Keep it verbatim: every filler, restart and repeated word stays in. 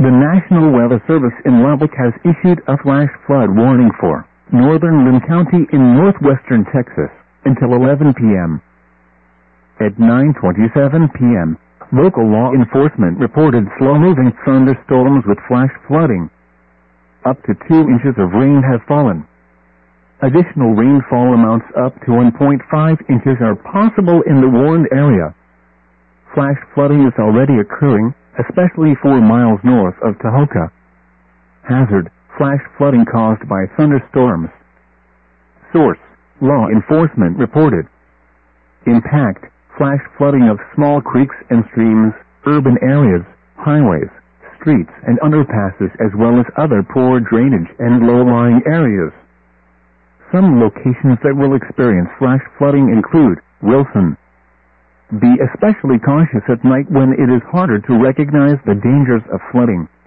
The National Weather Service in Lubbock has issued a flash flood warning for northern Lynn County in northwestern Texas until eleven p m At nine twenty-seven p m, local law enforcement reported slow-moving thunderstorms with flash flooding. Up to two inches of rain have fallen. Additional rainfall amounts up to one point five inches are possible in the warned area. Flash flooding is already occurring, especially four miles north of Tahoka. Hazard: flash flooding caused by thunderstorms. Source: law enforcement reported. Impact: flash flooding of small creeks and streams, urban areas, highways, streets and underpasses, as well as other poor drainage and low-lying areas. Some locations that will experience flash flooding include Wilson. Be especially cautious at night when it is harder to recognize the dangers of flooding.